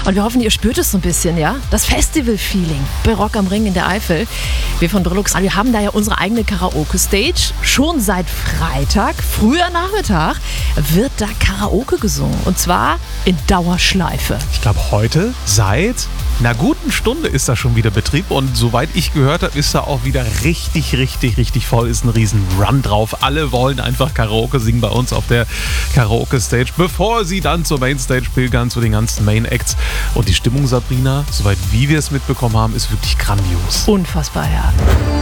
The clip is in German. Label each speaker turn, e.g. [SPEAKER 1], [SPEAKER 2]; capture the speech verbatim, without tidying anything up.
[SPEAKER 1] Und wir hoffen, ihr spürt es so ein bisschen, ja? Das Festival-Feeling bei Rock am Ring in der Eifel. Wir von Brillux, wir haben da ja unsere eigene Karaoke-Stage. Schon seit Freitag, früher Nachmittag, wird da Karaoke gesungen. Und zwar in Dauerschleife.
[SPEAKER 2] Ich glaube, heute seit einer guten Stunde ist da schon wieder Betrieb. Und soweit ich gehört habe, ist da auch wieder richtig, richtig, richtig voll. Ist ein riesen Run drauf. Alle wollen einfach Karaoke singen bei uns auf der Karaoke-Stage, bevor sie dann zur Mainstage pilgern, zu den ganzen Main-Acts. Und die Stimmung, Sabrina, soweit wie wir es mitbekommen haben, ist wirklich grandios.
[SPEAKER 1] Unfassbar, ja.